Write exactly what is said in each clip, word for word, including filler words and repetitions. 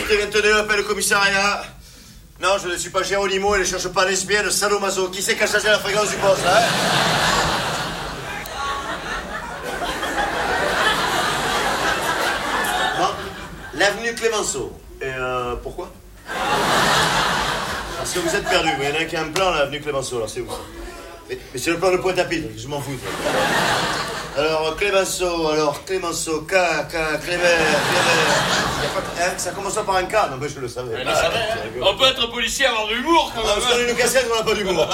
Unité vingt-deux, appelle le commissariat. Non, je ne suis pas Géronimo et ne cherche pas lesbienne, sadomaso. Qui c'est qui a changé la fréquence du poste, hein? Non, l'avenue Clémenceau. Et euh, pourquoi? Parce que vous êtes perdu. Il y en a un qui a un plan, l'avenue Clémenceau, alors c'est où ça? Mais, mais c'est le plan de Pointe-à-Pitre, je m'en fous. Alors, Clémenceau, alors, Clémenceau, K, K, Clément, Clément. Hein, ça commence par un K, non, mais je le savais. Ah, savais hein. On peut être policier, avoir de l'humour, quand même. Parce qu'on est une cassette, on n'a pas d'humour.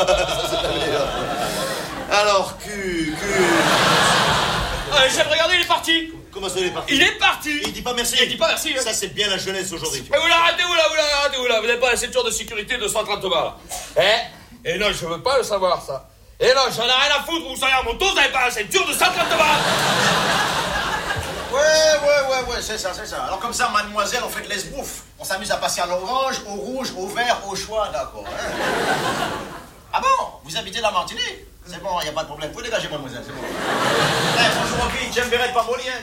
Alors, Q, Q. Allez, chef, regardez, il est parti. Comment ça, il est parti? Il est parti. Il dit pas merci. Il dit pas merci. Hein. Ça, c'est bien la jeunesse aujourd'hui. Mais vous l'arrêtez, vous là, vous l'arrêtez, vous là. Vous n'avez pas la ceinture de sécurité de cent trente balles, là. Eh? Et non, je veux pas le savoir, ça. Et non, j'en ai rien à foutre, vous savez, à mon tour, vous n'avez pas la ceinture de cent trente balles. Ouais, ouais, ouais, ouais, c'est ça, c'est ça. Alors comme ça, mademoiselle, on fait de l'esbrouf. On s'amuse à passer à l'orange, au rouge, au vert, au choix, d'accord. Hein. Ah bon? Vous habitez la Martinique? C'est bon, il n'y a pas de problème. Vous dégagez, mademoiselle, c'est bon. Eh, bonjour, ok, j'aime Bérette par Bolien.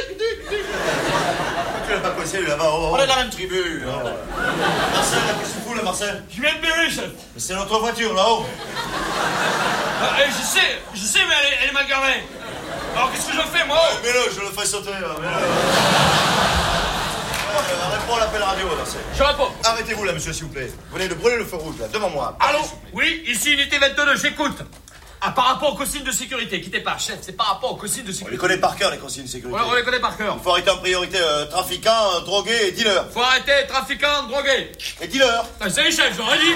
Tu l'as pas connaissé, lui, là-bas? On est de la même tribu. Oh. Marcel, qu'est-ce que tu fous, là, Marcel? Je viens de Berry, chef. Mais c'est notre voiture, là-haut. Ah, eh, je sais, je sais, mais elle est, elle est mal garée. Alors qu'est-ce que je fais, moi? Ouais, mets-le, je le fais sauter, là, mets-le. Euh, réponds à l'appel radio, Marcel. Je réponds. Arrêtez-vous, là, monsieur, s'il vous plaît. Vous venez de brûler le feu rouge, là, devant moi. Allô? Oui, ici, unité vingt-deux, j'écoute. Ah, par rapport aux consignes de sécurité, quittez pas, chef, c'est par rapport aux consignes de On sécurité. les connaît par cœur, les consignes de sécurité. Ouais, on les connaît par cœur. Il faut arrêter en priorité euh, trafiquants, euh, drogués et dealers. Faut arrêter trafiquants, drogués. Et dealers. Ah, c'est les chefs, j'aurais dit.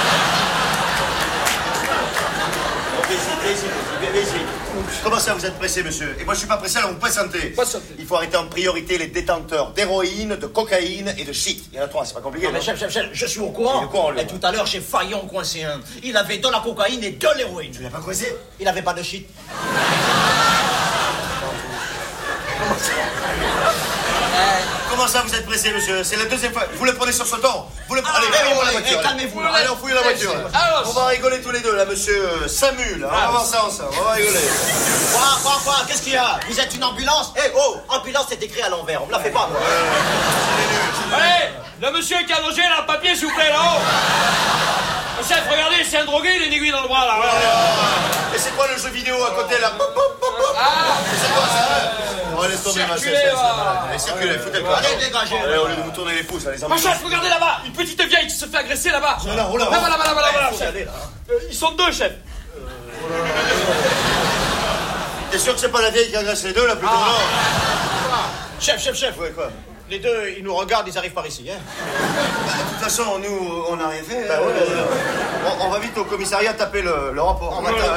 Comment ça, vous êtes pressé, monsieur? Et moi, je suis pas pressé, alors vous patientez. Patientez. Il faut arrêter en priorité les détenteurs d'héroïne, de cocaïne et de shit. Il y en a trois, c'est pas compliqué. Non, mais non chef, chef, chef, je suis au courant. Il est au courant, lui, Et ouais. tout à l'heure, j'ai failli en coincer un. Il avait de la cocaïne et de l'héroïne. Tu l'as pas coincé? Il avait pas de shit. Comment ça, vous êtes pressé, monsieur? C'est la deuxième fois. Vous le prenez sur ce ton. Vous le Ah, allez, allez, fouillez la allez, voiture. allez, calmez-vous, là. Allez, on fouille la voiture. là. Alors, On va rigoler tous les deux, là, monsieur euh, Samu, là. On va voir ça ensemble. On va rigoler. Quoi, quoi, quoi? Qu'est-ce qu'il y a? Vous êtes une ambulance? Eh, oh, ambulance, c'est écrit à l'envers. On me la fait pas, moi. allez, le monsieur qui a allongé, là, le papier, s'il vous plaît, là-haut. Le chef, regardez, c'est un drogué, il a une aiguille dans le bras, là. Regardez. Et c'est quoi le jeu vidéo à côté, là? Pop, pop, pop, pop. Ah, C'est quoi ça? On va laisser tomber, ma Circulez, chef. va. Allez, circulez, foutez le camp. Allez, dégagez. Allez, au lieu de vous tourner les pouces, allez, Ma chef, regardez là-bas, une petite vieille qui se fait agresser là-bas. là, oh là, oh. Là-bas, là-bas, là-bas, là-bas, Faut y chef. aller, là. Euh, Ils sont deux, chef. T'es sûr que c'est pas la vieille qui agresse les deux, là, plutôt? Non. Chef, chef, chef. Ouais, quoi? Les deux, ils nous regardent, ils arrivent par ici, hein. Bah, de toute façon, nous, on n'a rien fait. Hein. On, on va vite au commissariat taper le, le rapport. On va taper.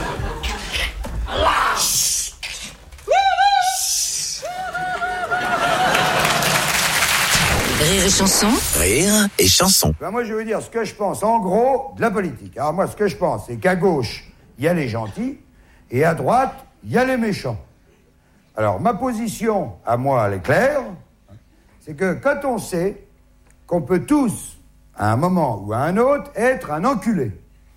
Rire et chanson. Rire et chanson. Ben moi, je veux dire ce que je pense, en gros, de la politique. Alors moi, ce que je pense, c'est qu'à gauche, il y a les gentils, et à droite, il y a les méchants. Alors, ma position, à moi, elle est claire, c'est que quand on sait qu'on peut tous, à un moment ou à un autre, être un enculé.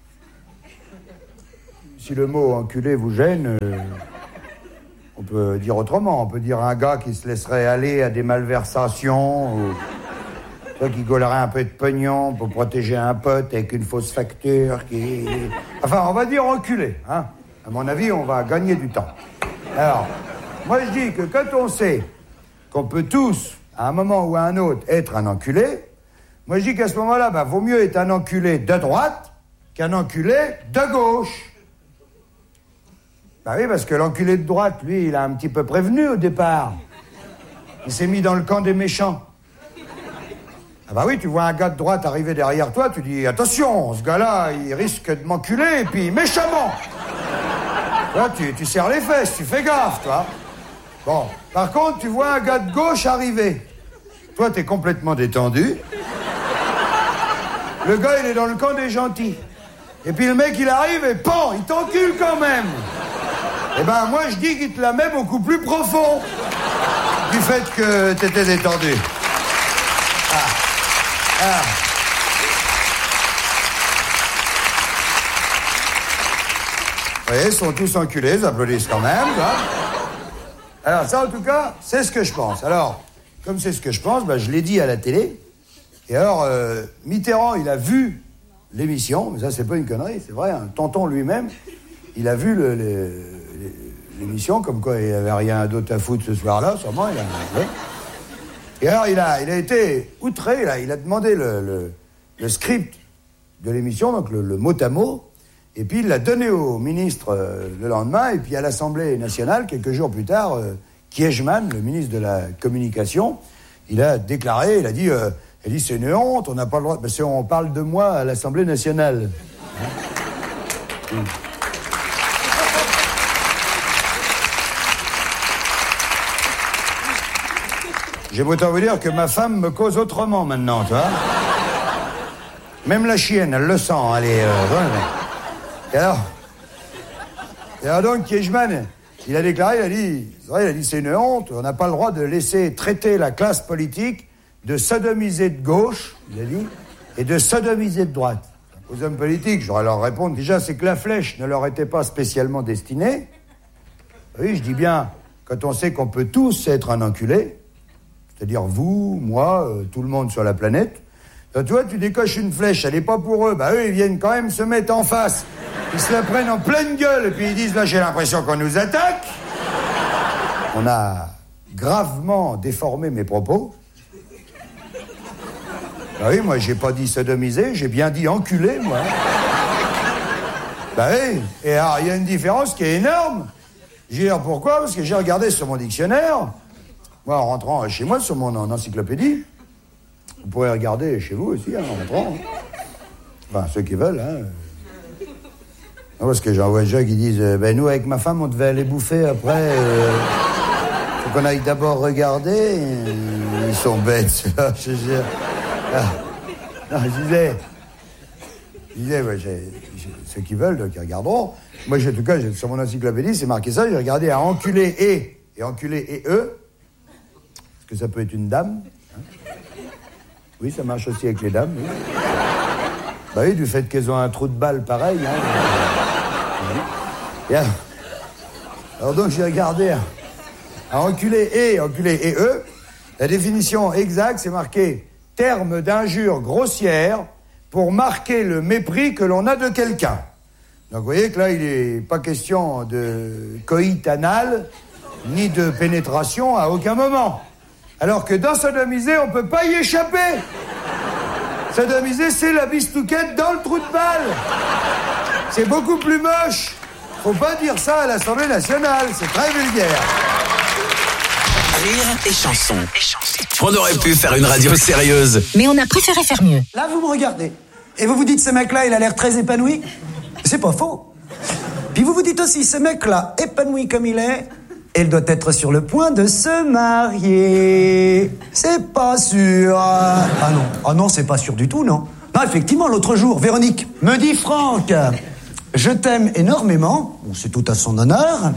Si le mot enculé vous gêne, euh, on peut dire autrement. On peut dire un gars qui se laisserait aller à des malversations, ou toi qui gaulerait un peu de pognon pour protéger un pote avec une fausse facture. Qui... Enfin, on va dire enculé. Hein. À mon avis, on va gagner du temps. Alors, moi je dis que quand on sait qu'on peut tous, à un moment ou à un autre, être un enculé, moi je dis qu'à ce moment-là, bah, vaut mieux être un enculé de droite qu'un enculé de gauche. Bah oui, parce que l'enculé de droite, lui, il a un petit peu prévenu au départ. Il s'est mis dans le camp des méchants. Ah bah oui, tu vois un gars de droite arriver derrière toi, tu dis, attention, ce gars-là, il risque de m'enculer, et puis méchamment. Toi, tu, tu serres les fesses, tu fais gaffe, toi. Bon, par contre, tu vois un gars de gauche arriver. Toi, t'es complètement détendu. Le gars, il est dans le camp des gentils. Et puis le mec, il arrive et pan, il t'encule quand même. Eh ben, moi, je dis qu'il te la met beaucoup plus profond du fait que t'étais détendu. Ah. Ah. Vous voyez, ils sont tous enculés, ils applaudissent quand même, quoi. Alors, ça, en tout cas, c'est ce que je pense. Alors, comme c'est ce que je pense, ben, je l'ai dit à la télé, Et alors, euh, Mitterrand, il a vu l'émission, mais ça, c'est pas une connerie, c'est vrai, hein, Tonton lui-même, il a vu le, le, l'émission, comme quoi il avait rien d'autre à foutre ce soir-là, sûrement, il a... Ouais. Et alors, il a, il a été outré, là, il a demandé le, le, le script de l'émission, donc le, le mot à mot, et puis il l'a donné au ministre euh, le lendemain, et puis à l'Assemblée nationale, quelques jours plus tard, euh, Kiechman, le ministre de la Communication, il a déclaré, il a dit, euh, il a dit c'est une honte, on n'a pas le droit, parce qu'on parle de moi à l'Assemblée nationale. Hein mmh. J'aime autant vous dire que ma femme me cause autrement maintenant, tu vois. Même la chienne, elle le sent, elle est... Euh, ouais, et alors... Et alors donc, Kiechman, il a déclaré, il a dit... C'est vrai, il a dit, c'est une honte, on n'a pas le droit de laisser traiter la classe politique de sodomiser de gauche, il a dit, et de sodomiser de droite. Aux hommes politiques, j'aurais leur répondre, déjà, c'est que la flèche ne leur était pas spécialement destinée. Oui, je dis bien, quand on sait qu'on peut tous être un enculé, c'est-à-dire vous, moi, euh, tout le monde sur la planète. Donc, tu vois, tu décoches une flèche, elle n'est pas pour eux. Bah eux, ils viennent quand même se mettre en face. Ils se la prennent en pleine gueule et puis ils disent, là, j'ai l'impression qu'on nous attaque. On a gravement déformé mes propos. Bah oui, moi, j'ai pas dit sodomiser, j'ai bien dit enculé, moi. Bah oui, et alors, il y a une différence qui est énorme. J'ai dit, pourquoi? Parce que j'ai regardé sur mon dictionnaire... Moi, en rentrant chez moi, sur mon en encyclopédie, vous pourrez regarder chez vous aussi, hein, en rentrant. Enfin, ceux qui veulent, hein. Non, parce que j'en vois déjà qui disent, euh, ben nous, avec ma femme, on devait aller bouffer après. Euh, faut qu'on aille d'abord regarder. Ils sont bêtes, ceux-là, je jure. Ah, non, je disais, je disais, ouais, j'ai, j'ai, ceux qui veulent, donc, ils regarderont. Moi, j'ai, en tout cas, j'ai, sur mon encyclopédie, c'est marqué ça, j'ai regardé à enculer et, et enculer et eux. Que ça peut être une dame. Hein. Oui, ça marche aussi avec les dames. Oui. Bah oui, du fait qu'elles ont un trou de balle pareil. Hein. Oui. Alors, alors donc, j'ai regardé à, à enculer et, enculer et eux. La définition exacte, c'est marqué « terme d'injure grossière pour marquer le mépris que l'on a de quelqu'un ». Donc, vous voyez que là, il n'est pas question de coït anal, ni de pénétration à aucun moment. Alors que dans sodomiser, on peut pas y échapper. Sodomiser, c'est la bistouquette dans le trou de balle. C'est beaucoup plus moche. Faut pas dire ça à l'Assemblée nationale, c'est très vulgaire. Rire et chanson. On aurait pu faire une radio sérieuse. Mais on a préféré faire mieux. Là, vous me regardez. Et vous vous dites, ce mec-là, il a l'air très épanoui. C'est pas faux. Puis vous vous dites aussi, ce mec-là, épanoui comme il est... il doit être sur le point de se marier. C'est pas sûr. Ah non, ah non, c'est pas sûr du tout, non. Non, effectivement, l'autre jour, Véronique me dit, Franck, je t'aime énormément. Bon, c'est tout à son honneur.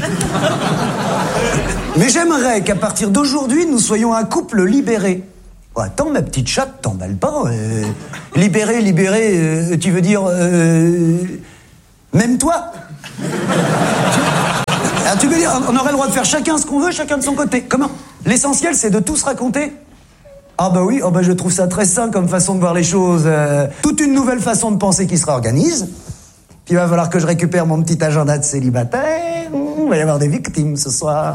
Mais j'aimerais qu'à partir d'aujourd'hui, nous soyons un couple libéré. Oh, attends, ma petite chatte, t'emballe pas. Euh, libéré, libéré, euh, tu veux dire... Euh, même toi. Alors, tu veux dire, on aurait le droit de faire chacun ce qu'on veut, chacun de son côté. Comment? L'essentiel, c'est de tout se raconter. Ah bah oui, oh bah je trouve ça très sain comme façon de voir les choses. Euh, toute une nouvelle façon de penser qui se réorganise. Puis il va falloir que je récupère mon petit agenda de célibataire. Il va y avoir des victimes ce soir.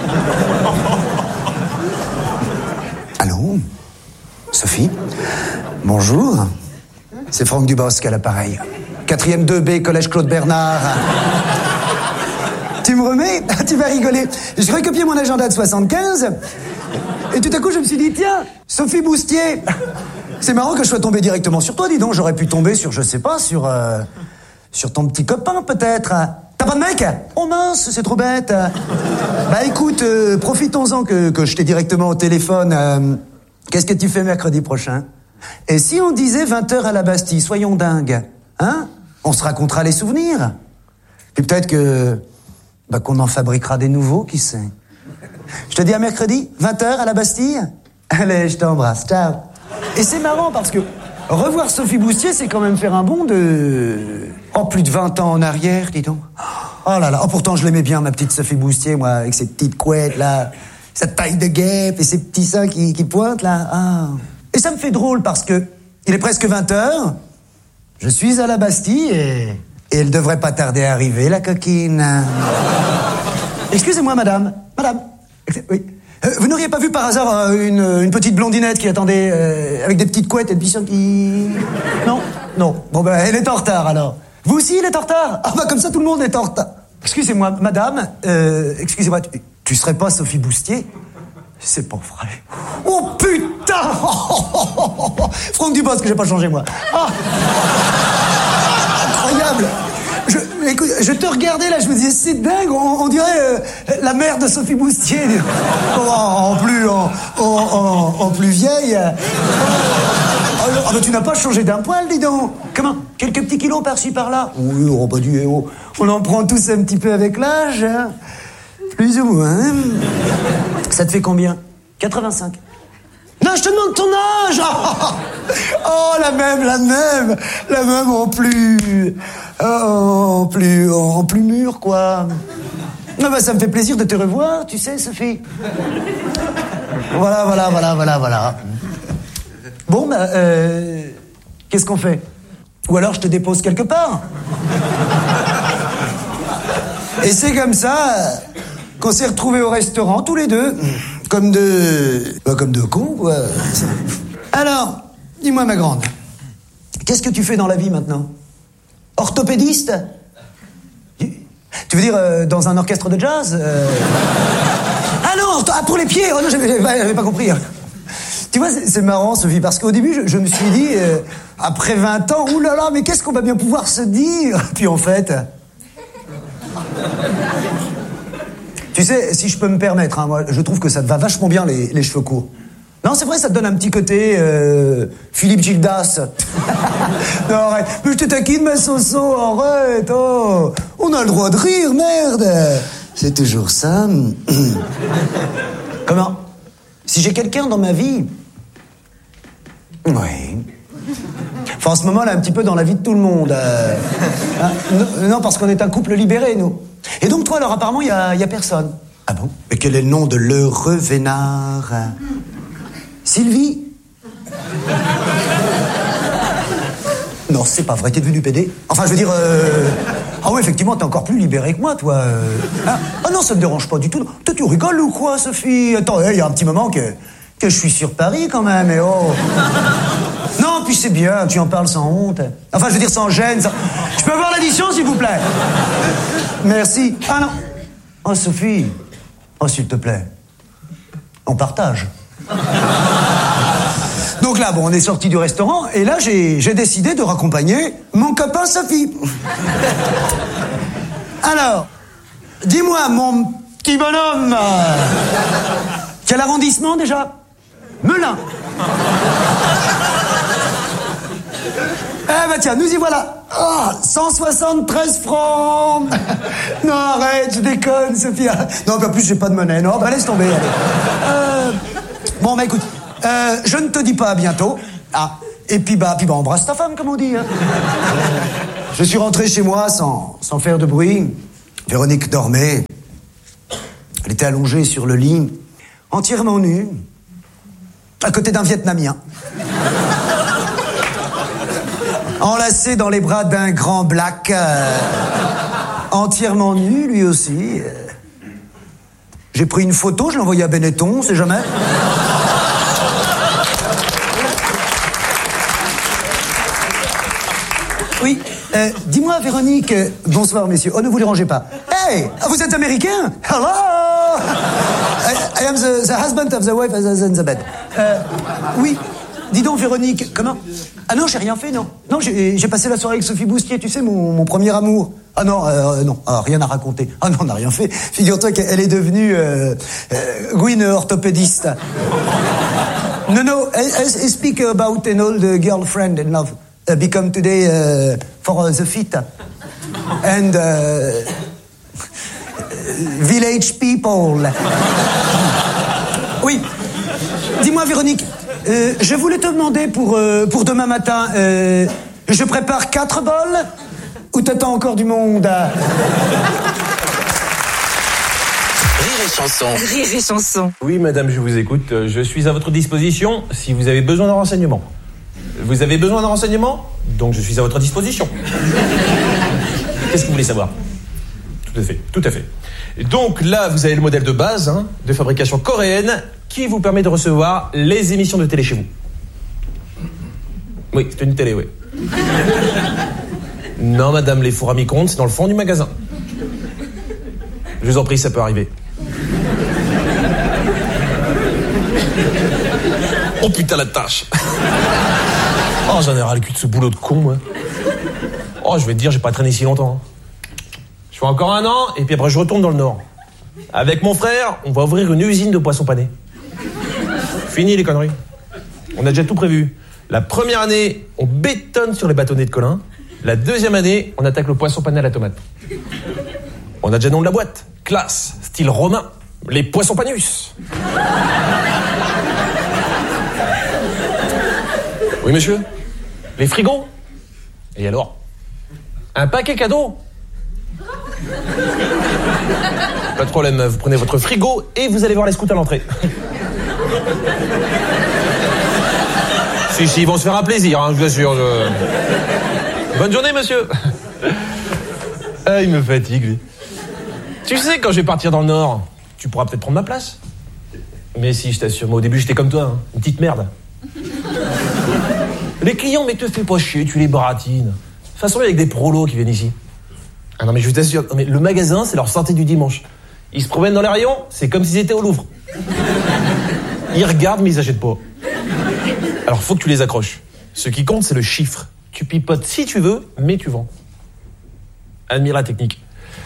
Allô? Sophie? Bonjour. C'est Franck Dubosc à l'appareil. Quatrième deux B, collège Claude Bernard. Tu me remets? Tu vas rigoler. Je recopiais mon agenda de soixante-quinze. Et tout à coup, je me suis dit, tiens, Sophie Boustier. C'est marrant que je sois tombé directement sur toi, dis donc. J'aurais pu tomber sur, je sais pas, sur... Euh, sur ton petit copain, peut-être. T'as pas de mec? Oh mince, c'est trop bête. Bah écoute, euh, profitons-en que, que je t'ai directement au téléphone. Euh, qu'est-ce que tu fais mercredi prochain? Et si on disait vingt heures à la Bastille, soyons dingues. Hein? On se racontera les souvenirs. Puis peut-être que... Bah qu'on en fabriquera des nouveaux, qui sait. Je te dis à mercredi, vingt heures à la Bastille. Allez, je t'embrasse, ciao. Et c'est marrant parce que revoir Sophie Boustier, c'est quand même faire un bond de... Oh, plus de vingt ans en arrière, dis donc. Oh là là, oh pourtant je l'aimais bien, ma petite Sophie Boustier, moi, avec ses petites couettes, là, sa taille de guêpe et ses petits seins qui, qui pointent, là. Ah. Et ça me fait drôle parce que il est presque vingt heures, je suis à la Bastille et, et elle devrait pas tarder à arriver, la coquine. Excusez-moi, madame. Madame. Oui. Euh, vous n'auriez pas vu par hasard euh, une, une petite blondinette qui attendait euh, avec des petites couettes et des petits... Non? Non. Bon, ben, elle est en retard, alors. Vous aussi, elle est en retard? Ah, bah, comme ça, tout le monde est en retard. Excusez-moi, madame, euh, excusez-moi, tu, tu serais pas Sophie Boustier? C'est pas vrai. Oh, putain! Franck Dubosc, que j'ai pas changé, moi. Ah! Incroyable! Je, écoute, je te regardais là, je me disais, c'est dingue, on, on dirait euh, la mère de Sophie Boustier. Oh, en plus, en, en, en, en plus vieille. Oh, oh, bah, tu n'as pas changé d'un poil, dis donc. Comment? Quelques petits kilos par-ci, par-là? Oui, on pas du héros. On en prend tous un petit peu avec l'âge. Hein. Plus ou moins. Hein. Ça te fait combien? quatre-vingt-cinq. Non, je te demande ton âge. Oh, la même, la même, la même en plus, oh, en plus, en plus mûr, quoi. Ah bah, ça me fait plaisir de te revoir, tu sais, Sophie. Voilà, voilà, voilà, voilà, voilà. Bon, bah, euh, qu'est-ce qu'on fait? Ou alors je te dépose quelque part. Et c'est comme ça qu'on s'est retrouvés au restaurant, tous les deux. Comme de... Bah, comme de cons, quoi. Alors, dis-moi, ma grande, qu'est-ce que tu fais dans la vie, maintenant? Orthopédiste? Tu veux dire, euh, dans un orchestre de jazz euh... Ah non, ah, pour les pieds. Oh non, j'avais, j'avais pas compris. Tu vois, c'est, c'est marrant, Sophie, parce qu'au début, je, je me suis dit, euh, après vingt ans, oulala, mais qu'est-ce qu'on va bien pouvoir se dire? Puis en fait... Tu sais, si je peux me permettre, hein, moi, je trouve que ça te va vachement bien, les, les cheveux courts. Non, c'est vrai, ça te donne un petit côté euh, Philippe Gildas. Non, arrête. Mais je te taquine, ma Soso, arrête. Oh. On a le droit de rire, merde. C'est toujours ça. Comment? Si j'ai quelqu'un dans ma vie... Oui. Enfin, en ce moment, là, un petit peu dans la vie de tout le monde. Euh... Hein? Non, non, parce qu'on est un couple libéré, nous. Et donc, toi, alors, apparemment, il y a, y a personne. Ah bon? Mais quel est le nom de l'heureux vénard? Sylvie? Non, c'est pas vrai, t'es devenu pédé? Enfin, je veux dire... Euh... Ah oui, effectivement, t'es encore plus libéré que moi, toi. Euh... Hein? Ah non, ça me dérange pas du tout. Toi, tu rigoles ou quoi, Sophie? Attends, il y a un petit moment que... que je suis sur Paris, quand même, et oh... Non, puis c'est bien, tu en parles sans honte. Enfin, je veux dire, sans gêne, sans... Je peux avoir l'addition, s'il vous plaît? Merci. Ah non. Oh, Sophie. Oh, s'il te plaît. On partage. Donc là, bon, on est sortis du restaurant, et là, j'ai, j'ai décidé de raccompagner mon copain Sophie. Alors, dis-moi, mon petit bonhomme, quel arrondissement, déjà? Melun. Eh ben tiens, nous y voilà. Oh, cent soixante-treize francs. Non, arrête, je déconne, Sophia. Non, en plus, j'ai pas de monnaie. Non, bah laisse tomber, allez. Euh, bon, bah écoute, euh, je ne te dis pas à bientôt. Ah, et puis bah, puis bah embrasse ta femme, comme on dit. Hein. Je suis rentré chez moi sans, sans faire de bruit. Véronique dormait. Elle était allongée sur le lit, entièrement nue, à côté d'un Vietnamien. Enlacé dans les bras d'un grand black, euh, entièrement nu, lui aussi. Euh, j'ai pris une photo, je l'ai envoyée à Benetton, on sait jamais. Oui, euh, dis-moi, Véronique, euh, bonsoir, messieurs. Oh, ne vous dérangez pas. Hey, vous êtes américain? Hello! I, I am the, the husband of the wife in the bed. Euh, oui. Dis donc, Véronique, comment? Ah non, j'ai rien fait, non. Non, j'ai, j'ai passé la soirée avec Sophie Boustier, tu sais, mon, mon premier amour. Ah non, euh, non, ah, rien à raconter. Ah non, on n'a rien fait. Figure-toi qu'elle est devenue euh, euh, Gwyn orthopédiste. No, no, I, I speak about an old girlfriend in love. Uh, become today uh, for uh, the feet. And uh, village people. Oui. Dis-moi, Véronique, euh, je voulais te demander pour, euh, pour demain matin, euh, je prépare quatre bols ou t'attends encore du monde? Rire et Chanson. Rire et Chanson. Oui, madame, je vous écoute. Je suis à votre disposition si vous avez besoin d'un renseignement. Vous avez besoin d'un renseignement ? Donc je suis à votre disposition. Qu'est-ce que vous voulez savoir ? Tout à fait, tout à fait. Donc là, vous avez le modèle de base, hein, de fabrication coréenne, qui vous permet de recevoir les émissions de télé chez vous. Oui, c'est une télé, oui. Non, madame, les fours à micro-ondes, c'est dans le fond du magasin. Je vous en prie, ça peut arriver. Oh putain, la tâche. Oh, j'en ai ras le cul de ce boulot de con, moi. Oh, je vais te dire, j'ai pas traîné si longtemps. Je fais encore un an, et puis après je retourne dans le Nord. Avec mon frère, on va ouvrir une usine de poissons panés. Fini les conneries. On a déjà tout prévu. La première année, on bétonne sur les bâtonnets de Colin. La deuxième année, on attaque le poisson pané à la tomate. On a déjà le nom de la boîte. Classe, style romain. Les poissons panus. Oui, monsieur. Les frigos. Et alors ? Un paquet cadeau. Pas de problème, vous prenez votre frigo et vous allez voir les scouts à l'entrée. Si, si, ils vont se faire un plaisir, hein, je vous assure. Je... Bonne journée, monsieur. Ah, il me fatigue, lui. Tu sais, quand je vais partir dans le Nord, tu pourras peut-être prendre ma place. Mais si, je t'assure, moi au début, j'étais comme toi, hein, une petite merde. Les clients, mais te fais pas chier, tu les baratines. De toute façon, il y a avec des prolos qui viennent ici. Ah non, mais je t'assure, non, mais le magasin, c'est leur santé du dimanche. Ils se promènent dans les rayons, c'est comme s'ils étaient au Louvre. Ils regardent, mais ils achètent pas. Alors, faut que tu les accroches. Ce qui compte, c'est le chiffre. Tu pipotes si tu veux, mais tu vends. Admire la technique.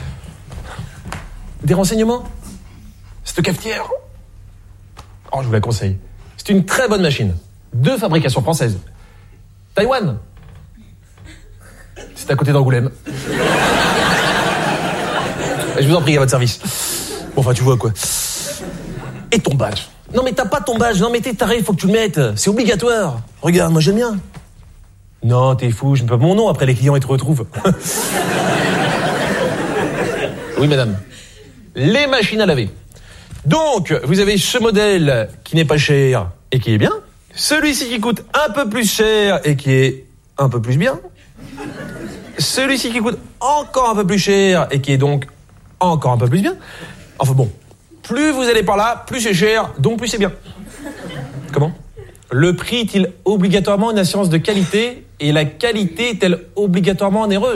Des renseignements ? Cette cafetière ? Oh, je vous la conseille. C'est une très bonne machine. De fabrication française. Taïwan. C'est à côté d'Angoulême. Je vous en prie, à votre service. Bon, enfin, tu vois, quoi. Et ton badge ? Non, mais t'as pas ton badge. Non, mais t'es taré, faut que tu le mettes. C'est obligatoire. Regarde, moi, j'aime bien. Non, t'es fou, je mets pas mon nom, après les clients, ils te retrouvent. Oui, madame. Les machines à laver. Donc, vous avez ce modèle qui n'est pas cher et qui est bien. Celui-ci qui coûte un peu plus cher et qui est un peu plus bien. Celui-ci qui coûte encore un peu plus cher et qui est donc encore un peu plus bien. Enfin bon, plus vous allez par là, plus c'est cher, donc plus c'est bien. Comment ? Le prix est-il obligatoirement une assurance de qualité et la qualité est-elle obligatoirement onéreuse ?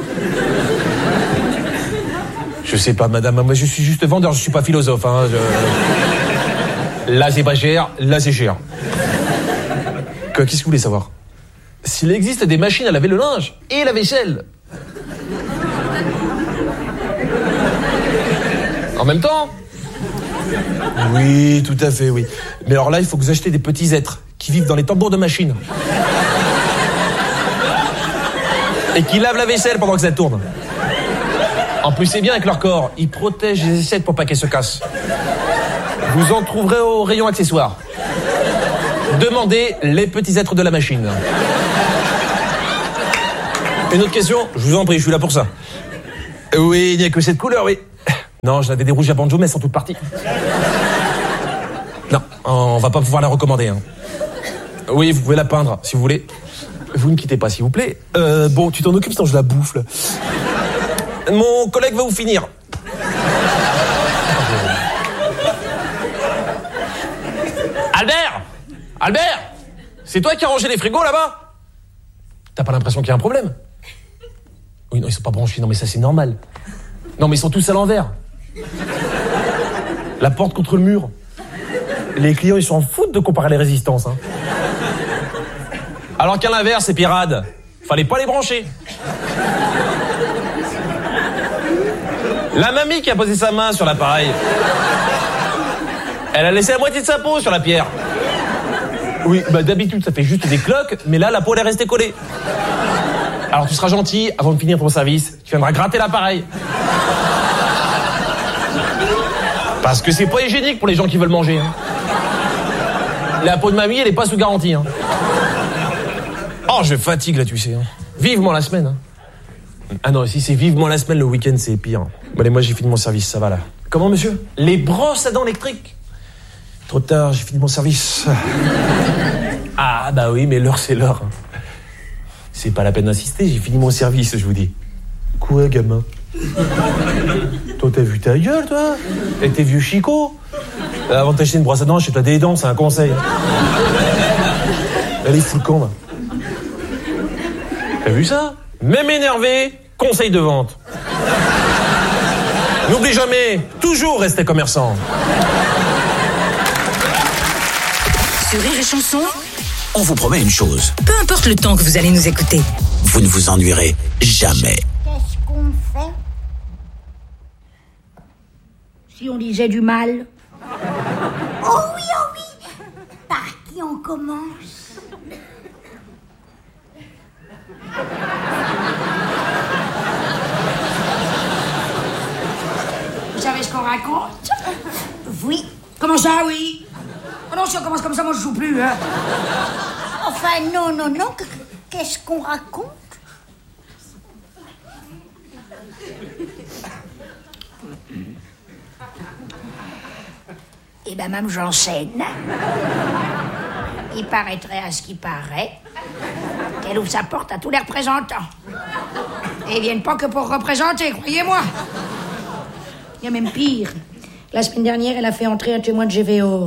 Je sais pas, madame, moi je suis juste vendeur, je suis pas philosophe. Hein, je... Là c'est pas cher, là c'est cher. Quoi, qu'est-ce que vous voulez savoir ? S'il existe des machines à laver le linge et la vaisselle. En même temps ? Oui, tout à fait, oui. Mais alors là, il faut que vous achetez des petits êtres qui vivent dans les tambours de machine. Et qui lavent la vaisselle pendant que ça tourne. En plus, c'est bien avec leur corps. Ils protègent les aisselles pour pas qu'elles se cassent. Vous en trouverez au rayon accessoires. Demandez les petits êtres de la machine. Une autre question ? Je vous en prie, je suis là pour ça. Oui, il n'y a que cette couleur, oui. Non, j'en avais des rouges à banjo, mais elles sont toutes parties. Non, on va pas pouvoir la recommander. Hein. Oui, vous pouvez la peindre, si vous voulez. Vous ne quittez pas, s'il vous plaît. Euh, bon, tu t'en occupes, sinon je la bouffe, là. Mon collègue va vous finir. Albert ! Albert ! C'est toi qui as rangé les frigos, là-bas ? T'as pas l'impression qu'il y a un problème ? Oui, non, ils sont pas branchés. Non, mais ça, c'est normal. Non, mais ils sont tous à l'envers. La porte contre le mur. Les clients, ils s'en foutent de comparer les résistances. Hein. Alors qu'à l'inverse, c'est pirade. Fallait pas les brancher. La mamie qui a posé sa main sur l'appareil, elle a laissé la moitié de sa peau sur la pierre. Oui, bah d'habitude, ça fait juste des cloques, mais là, la peau, elle est restée collée. Alors tu seras gentil, avant de finir ton service, tu viendras gratter l'appareil. Parce que c'est pas hygiénique pour les gens qui veulent manger. Hein. La peau de mamie, elle est pas sous garantie. Hein. Oh, je fatigue là, tu sais. Hein. Vivement la semaine. Hein. Ah non, si c'est vivement la semaine, le week-end, c'est pire. Bon, allez, moi j'ai fini mon service, ça va là. Comment, monsieur? Les brosses à dents électriques. Trop tard, j'ai fini mon service. Ah, bah oui, mais l'heure, c'est l'heure. C'est pas la peine d'insister, j'ai fini mon service, je vous dis. Quoi, gamin? Toi, t'as vu ta gueule, toi? Et tes vieux chicots? Avant de t'acheter une brosse à dents, achète-toi des dents, c'est un conseil. Allez, fous le camp, va. T'as vu ça? Même énervé, conseil de vente. N'oublie jamais, toujours rester commerçant. Sur Rire et Chanson, On vous promet une chose. peu importe le temps que vous allez nous écouter. Vous ne vous ennuierez jamais. Qu'est-ce qu'on fait si on disait du mal? Oh oui, oh oui. Par qui on commence? Vous savez ce qu'on raconte? Oui. Comment ça, oui? Oh non, si on commence comme ça, moi je joue plus, hein. Enfin, non, non, non. Qu'est-ce qu'on raconte? Eh ben, Mme Janssen, il paraîtrait à ce qui paraît qu'elle ouvre sa porte à tous les représentants. Et ils viennent pas que pour représenter, croyez-moi. Il y a même pire. La semaine dernière, elle a fait entrer un témoin de G V O.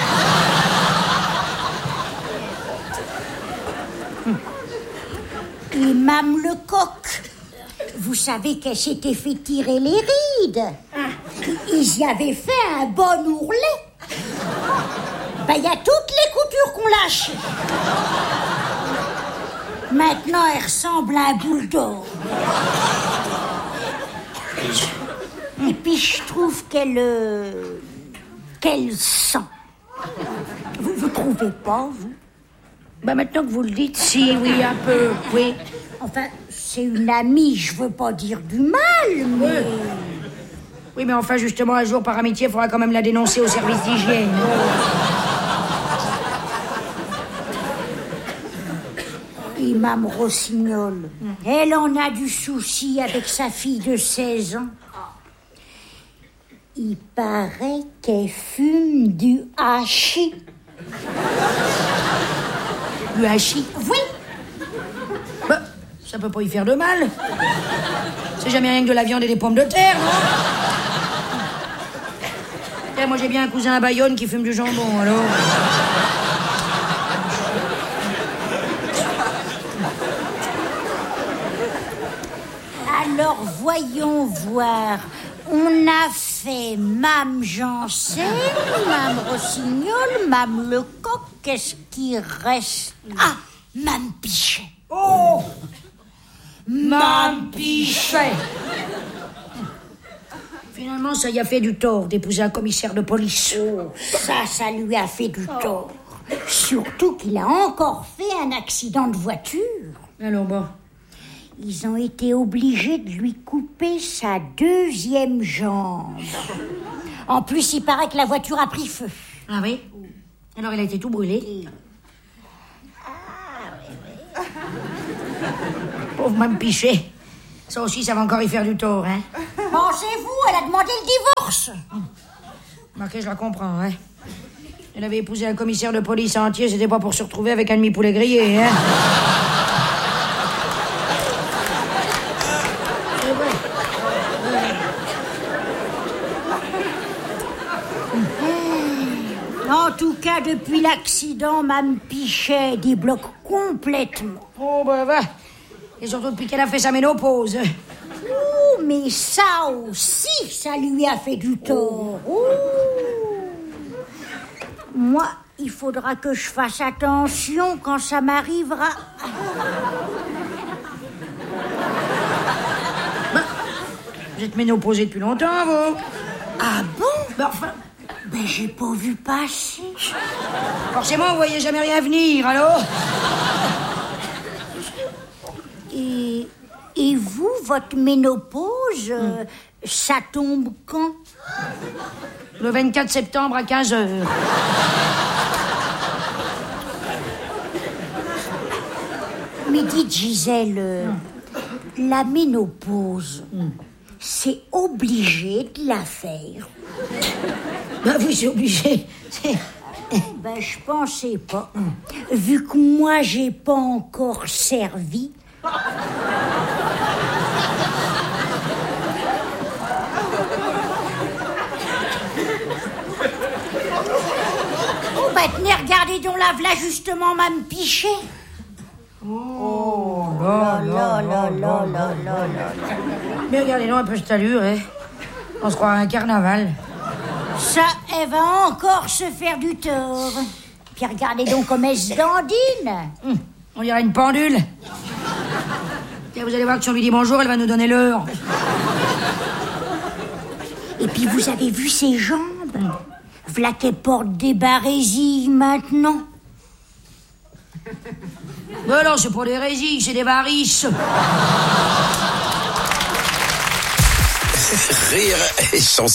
Et Mme Lecoq, vous savez qu'elle s'était fait tirer les rides. Ils y avaient fait un bon ourlet. Ben, il y a toutes les coutures qu'on lâche. Maintenant, elle ressemble à un bulldog. Et puis, je trouve qu'elle... euh, qu'elle sent. Vous, vous trouvez pas, vous? Ben, maintenant que vous le dites, si, oui, un peu, oui. Enfin, c'est une amie, je veux pas dire du mal, mais... Oui, oui, mais enfin, justement, un jour, par amitié, il faudra quand même la dénoncer au service d'hygiène. Et Mme Rossignol, elle en a du souci avec sa fille de seize ans. Il paraît qu'elle fume du hachis. Du hachis? Oui. Bah, ça peut pas y faire de mal. C'est jamais rien que de la viande et des pommes de terre, non? Et moi, j'ai bien un cousin à Bayonne qui fume du jambon, alors... Alors, voyons voir. On a fait Mme Janssen, Mme Rossignol, Mme Lecoq. Qu'est-ce qui reste? Ah, Mme Pichet. Oh, Mme Pichet. Finalement, ça y a fait du tort d'épouser un commissaire de police. Oh, ça, ça lui a fait du tort. Surtout qu'il a encore fait un accident de voiture. Alors bon... Ils ont été obligés de lui couper sa deuxième jambe. En plus, il paraît que la voiture a pris feu. Ah oui? Alors, il a été tout brûlé. Ah oui, oui. Pauvre Mme Pichet. Ça aussi, ça va encore y faire du tort, hein? Pensez-vous, elle a demandé le divorce. Marqué, je la comprends, hein? Elle avait épousé un commissaire de police entier, c'était pas pour se retrouver avec un demi-poulet grillé, hein? En tout cas, depuis l'accident, Mme Pichet débloque complètement. Oh, ben, ben. Et surtout depuis qu'elle a fait sa ménopause. Oh, mais ça aussi, ça lui a fait du tort. Oh. Moi, il faudra que je fasse attention quand ça m'arrivera. Ben, vous êtes ménopausée depuis longtemps, vous? Ah bon? Ben, enfin... Ben, j'ai pas vu passer. Forcément, vous voyez jamais rien venir, alors? Et, et vous, votre ménopause, euh, mm. ça tombe quand? Le vingt-quatre septembre à quinze heures. Mais dites, Gisèle, mm. la ménopause, mm. c'est obligé de la faire. Bah oui, c'est obligé. Ben, je pensais pas. Vu que moi, j'ai pas encore servi. Oh, bah, tenez, regardez donc là, voilà justement, Mme Pichet. Oh là là là là là là là. Mais regardez donc un peu cette allure, hein. On se croit à un carnaval. Ça, elle va encore se faire du tort. Puis regardez donc comme elle se dandine. Hum, on dirait une pendule. Et vous allez voir que si on lui dit bonjour, elle va nous donner l'heure. Et puis vous avez vu ses jambes? V'là qu'elle porte des barésilles maintenant. Non, non, c'est pas des résilles, c'est des varices. Rire et chanson.